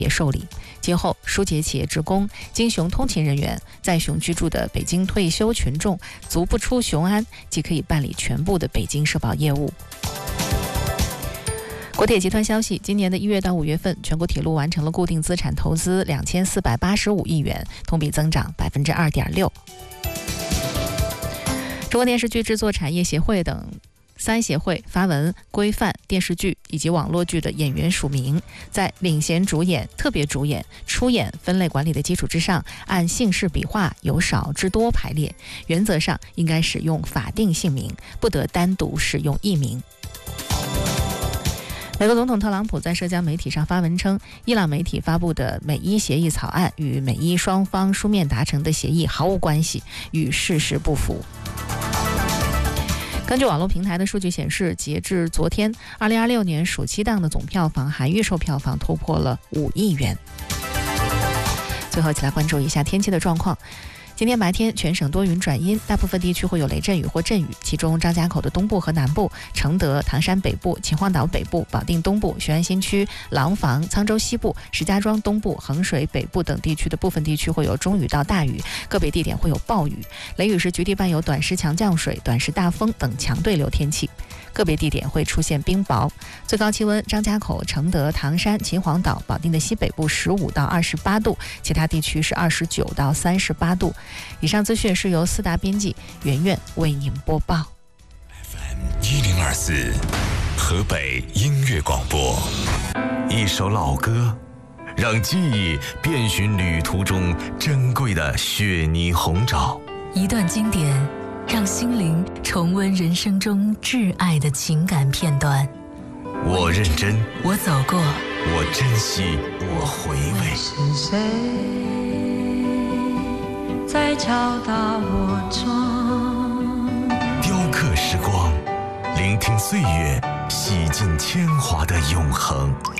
也受理。今后疏解企业职工、经雄通勤人员、在雄居住的北京退休群众足不出雄安，即可以办理全部的北京社保业务。国铁集团消息，今年的1月到5月份，全国铁路完成了固定资产投资2485亿元，同比增长2.6%。中国电视剧制作产业协会等3协会发文规范电视剧以及网络剧的演员署名，在领衔主演、特别主演、出演分类管理的基础之上，按姓氏笔画由少至多排列，原则上应该使用法定姓名，不得单独使用艺名。美国总统特朗普在社交媒体上发文称，伊朗媒体发布的美伊协议草案与美伊双方书面达成的协议毫无关系，与事实不符。根据网络平台的数据显示，截至昨天，2026年暑期档的总票房含预售票房突破了5亿元。最后一起来关注一下天气的状况。今天白天全省多云转阴，大部分地区会有雷阵雨或阵雨，其中张家口的东部和南部、承德、唐山北部、秦皇岛北部、保定东部、雄安新区、廊坊、沧州西部、石家庄东部、衡水北部等地区的部分地区会有中雨到大雨，个别地点会有暴雨，雷雨时局地伴有短时强降水、短时大风等强对流天气，个别地点会出现冰雹。最高气温，张家口、承德、唐山、秦皇岛、保定的西北部15到28度，其他地区是29到38度。以上资讯是由四大编辑圆圆为您播报。 FM1024，河北音乐广播。一首老歌，让记忆遍寻旅途中珍贵的雪泥红枣； 一段经典，让心灵重温人生中挚爱的情感片段。 我认真， 我走过， 我珍惜，我回味。 是谁在敲打我窗？ 雕刻时光，聆听岁月洗尽铅华的永恒。